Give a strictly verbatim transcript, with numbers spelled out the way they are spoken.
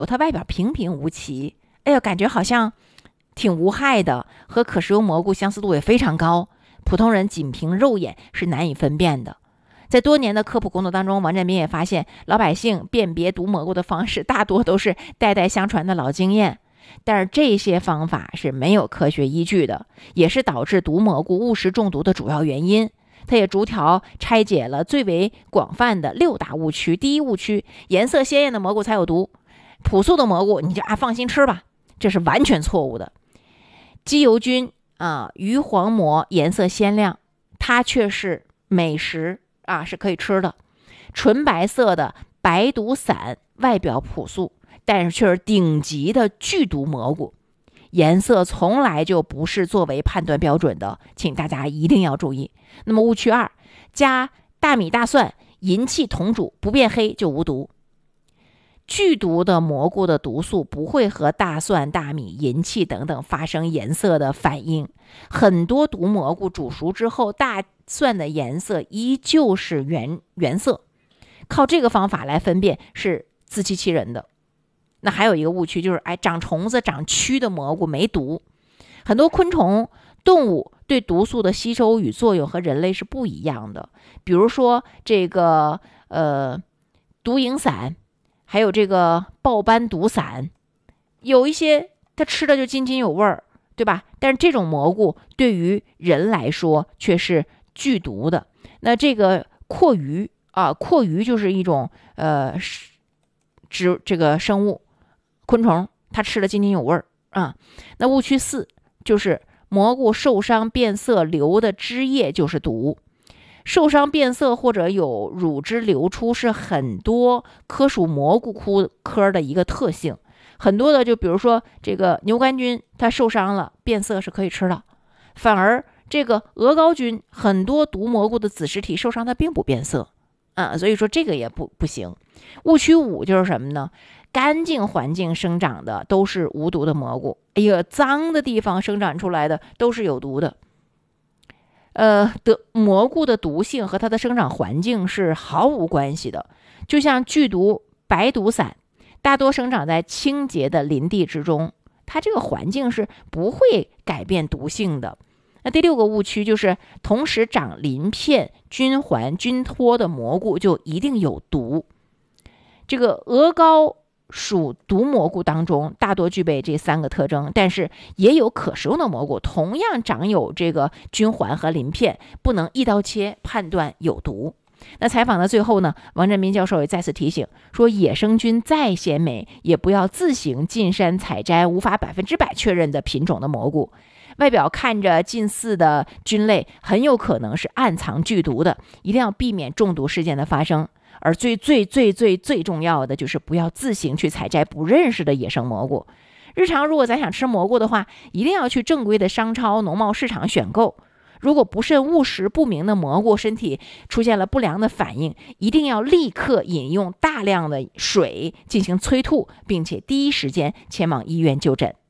它外表平平无奇，哎呀，感觉好像挺无害的，和可食用蘑菇相似度也非常高，普通人仅凭肉眼是难以分辨的。在多年的科普工作当中，王振斌也发现，老百姓辨别毒蘑菇的方式大多都是代代相传的老经验，但是这些方法是没有科学依据的，也是导致毒蘑菇误食中毒的主要原因。它也逐条拆解了最为广泛的六大误区。第一误区，颜色鲜艳的蘑菇才有毒，朴素的蘑菇你就啊放心吃吧，这是完全错误的。鸡油菌啊，鱼黄膜颜色鲜亮，它却是美食啊，是可以吃的。纯白色的白毒伞外表朴素，但是却是顶级的剧毒蘑菇，颜色从来就不是作为判断标准的，请大家一定要注意。那么误区二，加大米大蒜银器同煮不变黑就无毒。剧毒的蘑菇的毒素不会和大蒜、大米、银器等等发生颜色的反应，很多毒蘑菇煮熟之后，大蒜的颜色依旧是原原色，靠这个方法来分辨是自欺欺人的。那还有一个误区就是，哎，长虫子、长蛆的蘑菇没毒。很多昆虫、动物对毒素的吸收与作用和人类是不一样的。比如说这个呃毒蝇伞，还有这个豹斑毒伞，有一些它吃的就津津有味儿，对吧？但是这种蘑菇对于人来说却是剧毒的。那这个蛞蝓啊，蛞蝓就是一种呃植这个生物。昆虫它吃了津津有味儿啊。那误区四就是蘑菇受伤变色流的汁液就是毒。受伤变色或者有乳汁流出是很多科属蘑菇科的一个特性。很多的就比如说这个牛肝菌它受伤了变色是可以吃的，反而这个鹅膏菌很多毒蘑菇的子实体受伤它并不变色啊，所以说这个也不不行。误区五就是什么呢？干净环境生长的都是无毒的蘑菇，哎呀，脏的地方生长出来的都是有毒的。呃，的蘑菇的毒性和它的生长环境是毫无关系的。就像剧毒白毒伞，大多生长在清洁的林地之中，它这个环境是不会改变毒性的。那第六个误区就是，同时长鳞片、菌环、菌托的蘑菇就一定有毒。这个鹅膏属毒蘑菇当中大多具备这三个特征，但是也有可食用的蘑菇同样长有这个菌环和鳞片，不能一刀切判断有毒。那采访的最后呢，王振斌教授也再次提醒说，野生菌再鲜美，也不要自行进山采摘无法百分之百确认的品种的蘑菇。外表看着近似的菌类很有可能是暗藏剧毒的，一定要避免中毒事件的发生。而最最最最最重要的就是不要自行去采摘不认识的野生蘑菇。日常如果咱想吃蘑菇的话，一定要去正规的商超、农贸市场选购。如果不慎误食不明的蘑菇，身体出现了不良的反应，一定要立刻饮用大量的水进行催吐，并且第一时间前往医院就诊。